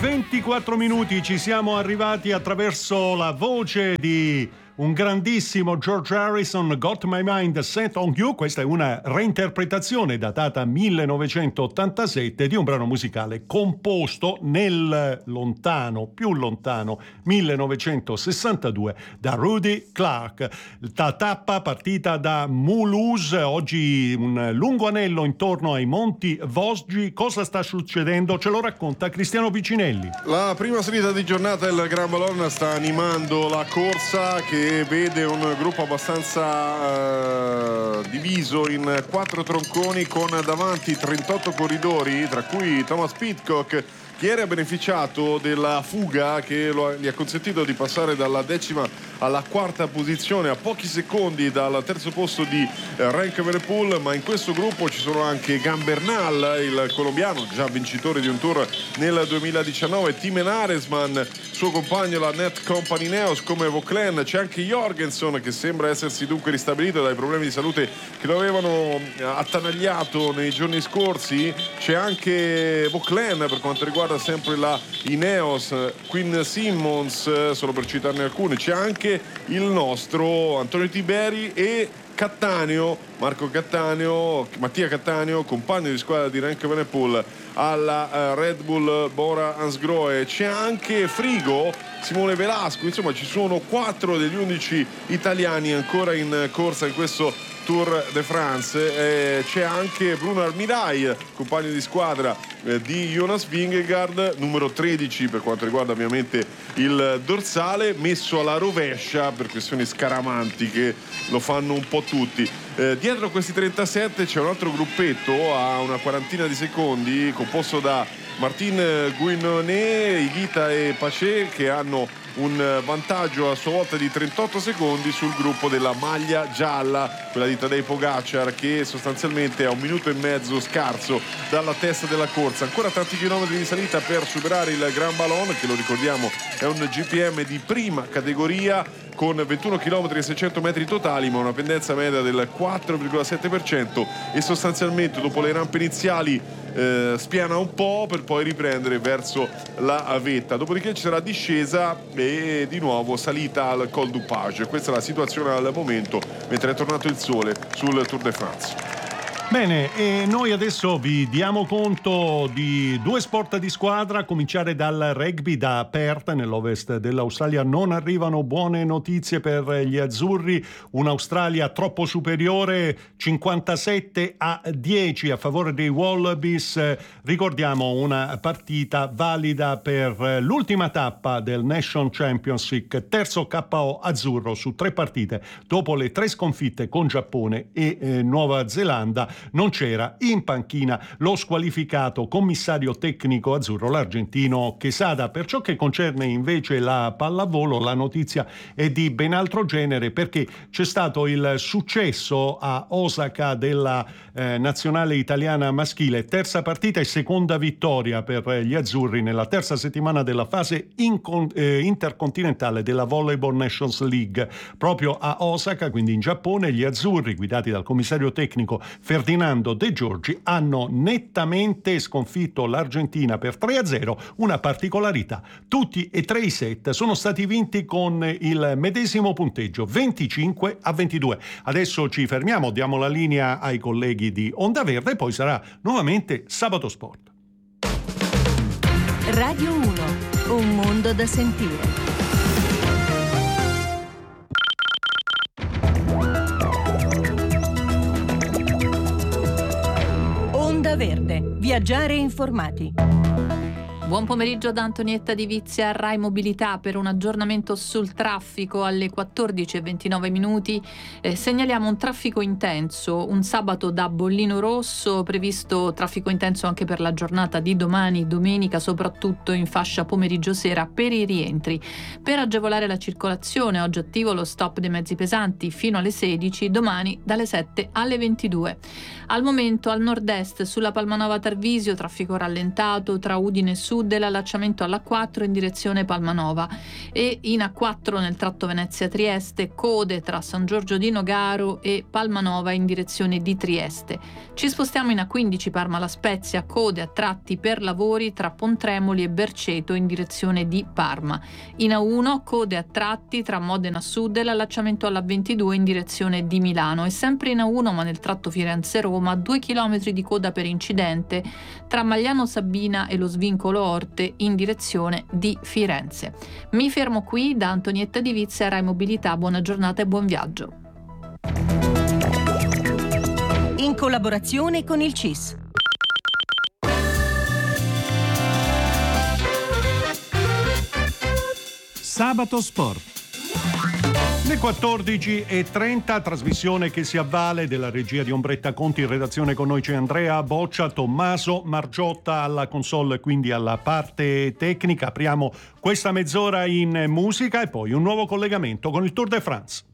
24 minuti ci siamo arrivati attraverso la voce di un grandissimo George Harrison, Got My Mind Set on You. Questa è una reinterpretazione datata 1987 di un brano musicale composto nel più lontano 1962 da Rudy Clark. La tappa partita da Mulhouse, oggi un lungo anello intorno ai Monti Vosgi. Cosa sta succedendo? Ce lo racconta Cristiano Piccinelli. La prima salita di giornata del Grand Ballon sta animando la corsa, che vede un gruppo abbastanza diviso in 4 tronconi, con davanti 38 corridori, tra cui Thomas Pidcock, che ieri ha beneficiato della fuga che gli ha consentito di passare dalla 10ª alla 4ª posizione, a pochi secondi dal terzo posto di Renk Evenepoel. Ma in questo gruppo ci sono anche Gambernal, il colombiano già vincitore di un Tour nel 2019, Timen Aresman, suo compagno la Net Company Neos come Vauclain, c'è anche Jorgenson, che sembra essersi dunque ristabilito dai problemi di salute che lo avevano attanagliato nei giorni scorsi, c'è anche Vauclain per quanto riguarda sempre la Ineos, Quinn Simmons, solo per citarne alcuni, c'è anche il nostro Antonio Tiberi e Mattia Cattaneo, compagno di squadra di Renk Evenepoel alla Red Bull Bora Hansgrohe. C'è anche Frigo, Simone Velasco, insomma ci sono 4 degli 11 italiani ancora in corsa in questo Tour de France. C'è anche Bruno Armirai, compagno di squadra di Jonas Vingegaard, numero 13 per quanto riguarda ovviamente il dorsale, messo alla rovescia per questioni scaramantiche, lo fanno un po' tutti. Dietro questi 37 c'è un altro gruppetto a una quarantina di secondi, composto da Martin Guinonet, Higuita e Paché, che hanno un vantaggio a sua volta di 38 secondi sul gruppo della maglia gialla, quella di Tadej Pogacar, che sostanzialmente è a 1 minuto e mezzo scarso dalla testa della corsa. Ancora tanti chilometri di salita per superare il Grand Ballon, che lo ricordiamo è un GPM di prima categoria, con 21 km e 600 metri totali, ma una pendenza media del 4,7%, e sostanzialmente dopo le rampe iniziali spiana un po' per poi riprendere verso la vetta, dopodiché ci sarà discesa e di nuovo salita al Col du Page. Questa è la situazione al momento, mentre è tornato il sole sul Tour de France. Bene, e noi adesso vi diamo conto di 2 sport di squadra, a cominciare dal rugby. Da Perth, nell'ovest dell'Australia, non arrivano buone notizie per gli azzurri. Un'Australia troppo superiore, 57-10 a favore dei Wallabies. Ricordiamo una partita valida per l'ultima tappa del Nation Championship, terzo KO azzurro su 3 partite, dopo le 3 sconfitte con Giappone e Nuova Zelanda. Non c'era in panchina lo squalificato commissario tecnico azzurro, l'argentino Quesada. Per ciò che concerne invece la pallavolo, la notizia è di ben altro genere, perché c'è stato il successo a Osaka della nazionale italiana maschile, terza partita e seconda vittoria per gli azzurri nella terza settimana della fase intercontinentale della Volleyball Nations League. Proprio a Osaka, quindi in Giappone, gli azzurri guidati dal commissario tecnico Ferdinando De Giorgi hanno nettamente sconfitto l'Argentina per 3-0. Una particolarità: tutti e 3 i set sono stati vinti con il medesimo punteggio, 25-22. Adesso ci fermiamo, diamo la linea ai colleghi di Onda Verde e poi sarà nuovamente Sabato Sport. Radio 1, un mondo da sentire. Onda Verde, viaggiare informati. Buon pomeriggio da Antonietta Di Vizia, Rai Mobilità, per un aggiornamento sul traffico alle 14:29. Segnaliamo un traffico intenso, un sabato da bollino rosso, previsto traffico intenso anche per la giornata di domani, domenica, soprattutto in fascia pomeriggio-sera per i rientri. Per agevolare la circolazione, oggi attivo lo stop dei mezzi pesanti fino alle 16, domani dalle 7 alle 22. Al momento al nord-est sulla Palmanova Tarvisio traffico rallentato tra Udine Sud sud dell'allacciamento all'A4 in direzione Palmanova e in A4 nel tratto Venezia-Trieste, code tra San Giorgio di Nogaro e Palmanova in direzione di Trieste. Ci spostiamo in A15 Parma-La Spezia, code a tratti per lavori tra Pontremoli e Berceto in direzione di Parma. In A1 code a tratti tra Modena Sud e l'allacciamento alla 22 in direzione di Milano, e sempre in A1 ma nel tratto Firenze-Roma 2 km di coda per incidente tra Magliano Sabina e lo svincolo Orte in direzione di Firenze. Mi fermo qui. Da Antonietta Di Vizia, Rai Mobilità, buona giornata e buon viaggio. In collaborazione con il CIS. Sabato Sport. Le 14:30, trasmissione che si avvale della regia di Ombretta Conti. In redazione con noi c'è Andrea Boccia, Tommaso Margiotta alla console, quindi alla parte tecnica. Apriamo questa mezz'ora in musica e poi un nuovo collegamento con il Tour de France.